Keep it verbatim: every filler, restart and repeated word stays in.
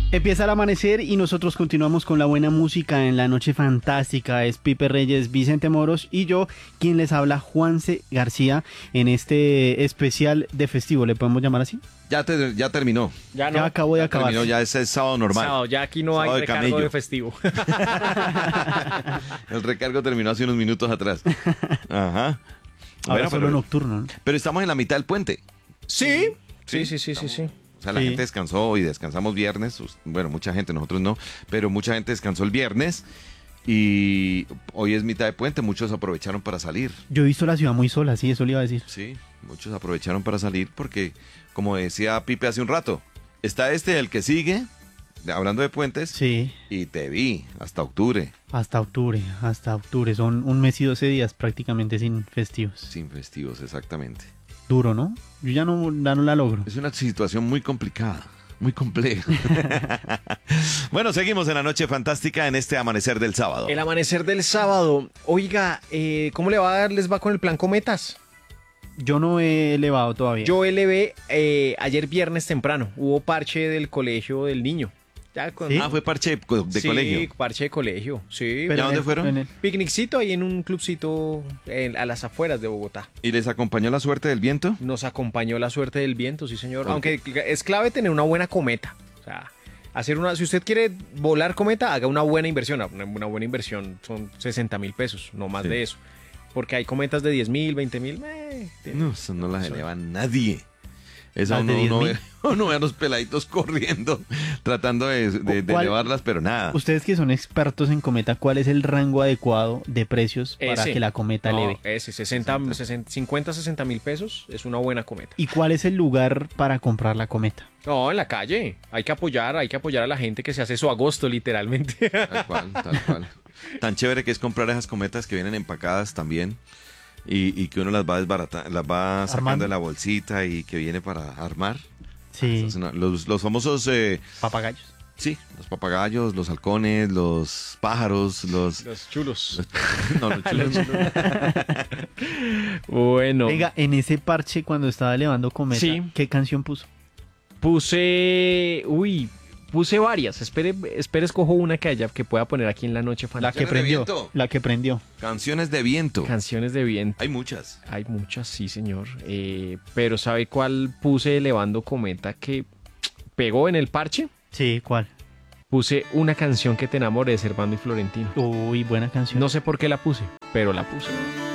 Empieza el amanecer y nosotros continuamos con la buena música en la noche fantástica. Es Pipe Reyes, Vicente Moros y yo, quien les habla, Juanse García, en este especial de festivo. ¿Le podemos llamar así? Ya, te, ya terminó. Ya, no, ya acabó de ya acabar. Terminó, ya es el sábado normal. Sábado, ya aquí no sábado hay de recargo camello. De festivo. El recargo terminó hace unos minutos atrás. Ajá. Ahora Bueno, solo pero, nocturno, ¿no? Pero estamos en la mitad del puente. Sí. Sí, Sí, sí, sí, sí, sí. O sea, la Sí. gente descansó y descansamos viernes. Bueno, mucha gente, nosotros no, pero mucha gente descansó el viernes y hoy es mitad de puente. Muchos aprovecharon para salir. Yo he visto la ciudad muy sola, sí, eso le iba a decir. Sí, muchos aprovecharon para salir porque, como decía Pipe hace un rato, está este, el que sigue, hablando de puentes, Sí, y te vi hasta octubre, hasta octubre, hasta octubre. Son un mes y doce días prácticamente sin festivos. sin festivos, exactamente. Duro, ¿no? Yo ya no, ya no la logro. Es una situación muy complicada, muy compleja. Bueno, seguimos en la noche fantástica en este amanecer del sábado. El amanecer del sábado. Oiga, eh, ¿cómo le va a, les va con el plan Cometas? Yo no he elevado todavía. Yo elevé eh, ayer viernes temprano. Hubo parche del colegio del niño. Ya con- ¿Sí? Ah, fue parche de, co- de sí, colegio. parche de colegio. Sí. Pero ¿Y a en dónde el- fueron? en el- Picniccito ahí en un clubcito en- a las afueras de Bogotá. ¿Y les acompañó la suerte del viento? Nos acompañó la suerte del viento, sí señor. Ok. Aunque es clave tener una buena cometa. O sea, hacer una. Si usted quiere volar cometa, haga una buena inversión. Una, una buena inversión son sesenta mil pesos, no más Sí. de eso. Porque hay cometas de diez mil, veinte mil. Eh, No, eso no las eleva nadie. Esa ¿Las de uno, uno, diez ve, uno ve a los peladitos corriendo, tratando de, de- de ¿Cuál? elevarlas, pero nada. Ustedes que son expertos en cometa, ¿cuál es el rango adecuado de precios para Ese. que la cometa no, eleve? ese, sesenta, sesenta, cincuenta, sesenta mil pesos es una buena cometa. ¿Y cuál es el lugar para comprar la cometa? No, en la calle. Hay que apoyar, hay que apoyar a la gente que se hace su agosto, literalmente. Tal cual, tal cual. Tan chévere que es comprar esas cometas que vienen empacadas también y, y que uno las va desbaratando, las va sacando Armando. de la bolsita y que viene para armar. Sí, Es una- los, los famosos, eh, papagayos. sí, los papagayos, los halcones, los pájaros, los... Los chulos. no, los chulos. Bueno. Venga, en ese parche cuando estaba elevando cometa, Sí. ¿qué canción puso? Puse. Uy, puse varias. Espere, espere, escojo una que haya que pueda poner aquí en la noche La fantástica. que Canciones de prendió. viento. La que prendió. Canciones de viento. Canciones de viento. Hay muchas. Hay muchas, sí, señor. Eh, pero ¿sabe cuál puse elevando cometa que pegó en el parche? Sí, ¿cuál? Puse Una canción que te enamore de Servando y Florentino. Uy, buena canción. No sé por qué la puse, pero la puse.